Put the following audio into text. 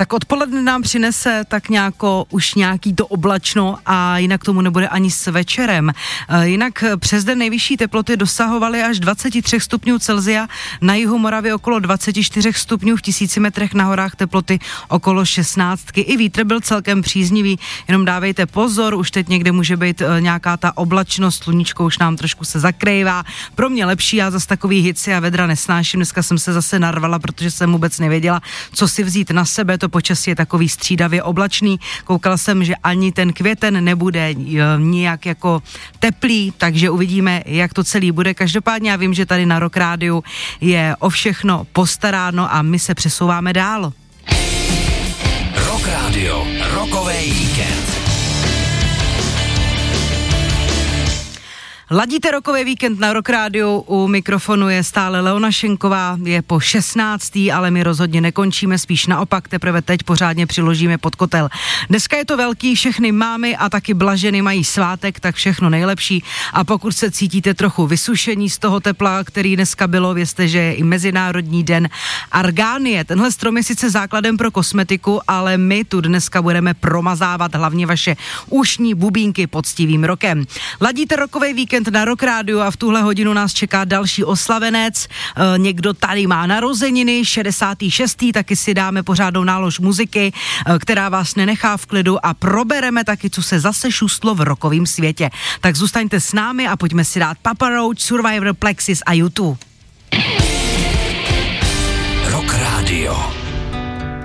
Tak odpoledne nám přinese tak už nějaký to oblačno a jinak tomu nebude ani s večerem. Jinak přes den nejvyšší teploty dosahovaly až 23 stupňů Celsia, na jihu Moravy okolo 24 stupňů, v 1000 metrech na horách teploty okolo 16. I vítr byl celkem příznivý, jenom dávejte pozor, už teď někde může být nějaká ta oblačnost, sluníčko už nám trošku se zakrývá. Pro mě lepší, já zase takový hici a vedra nesnáším, dneska jsem se zase narvala, protože jsem vůbec nevěděla, co si vzít na sebe, to počasí je takový střídavě oblačný, koukala jsem, že ani ten květen nebude nijak jako teplý, takže uvidíme, jak to celý bude. Každopádně já vím, že tady na Rock Rádiu je o všechno postaráno a my se přesouváme dál. Rock Radio, rokový víkend. Ladíte rokový víkend na Rock Rádiu, u mikrofonu je stále Leona Šenková, je po 16. ale my rozhodně nekončíme, spíš naopak, teprve teď pořádně přiložíme pod kotel. Dneska je to velký, všechny mámy a taky blaženy mají svátek, tak všechno nejlepší a pokud se cítíte trochu vysušení z toho tepla, který dneska bylo, vězte, že je i Mezinárodní den argánie. Tenhle strom je sice základem pro kosmetiku, ale my tu dneska budeme promazávat hlavně vaše ušní bubínky poctivým rokem. Ladíte rokový víkend na Rock Rádiu a v tuhle hodinu nás čeká další oslavenec. Někdo tady má narozeniny, 66. taky si dáme pořádnou nálož muziky, která vás nenechá v klidu a probereme taky, co se zase šustlo v rockovém světě. Tak zůstaňte s námi a pojďme si dát Papa Roach, Survivor, Plexis a U2. Rock Radio.